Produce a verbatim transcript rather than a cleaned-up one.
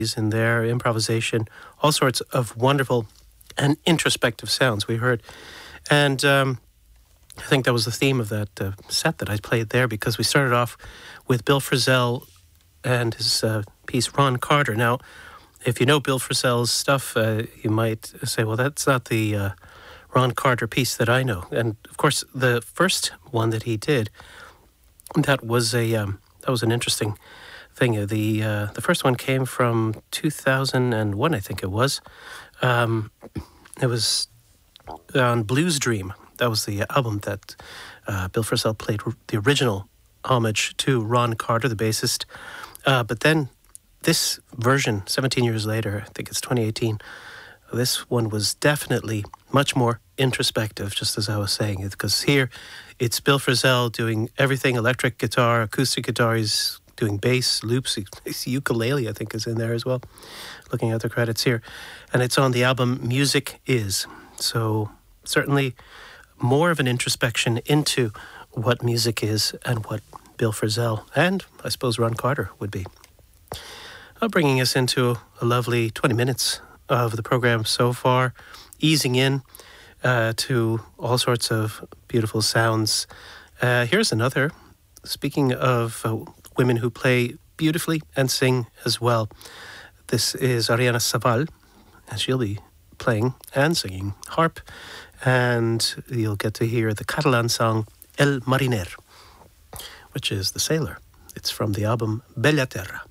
in there, improvisation, all sorts of wonderful and introspective sounds we heard. And um, I think that was the theme of that uh, set that I played there, because we started off with Bill Frisell and his uh, piece Ron Carter. Now, if you know Bill Frisell's stuff, uh, you might say, well, that's not the uh, Ron Carter piece that I know. And of course, the first one that he did, that was a um, that was an interesting thing. The uh, the first one came from two thousand one, I think it was. Um, it was on Blues Dream. That was the album that uh, Bill Frisell played the original homage to Ron Carter, the bassist. Uh, but then this version, seventeen years later, I think it's twenty eighteen, this one was definitely much more introspective, just as I was saying, because here it's Bill Frisell doing everything, electric guitar, acoustic guitar, he's doing bass, loops, his ukulele, I think, is in there as well, looking at the credits here. And it's on the album Music Is. So certainly more of an introspection into what music is and what Bill Frisell and, I suppose, Ron Carter would be. Uh, bringing us into a lovely twenty minutes of the program so far, easing in uh, to all sorts of beautiful sounds. Uh, here's another, speaking of uh, women who play beautifully and sing as well. This is Ariana Saval, and she'll be playing and singing harp, and you'll get to hear the Catalan song El Mariner, which is the sailor. It's from the album Bella Terra.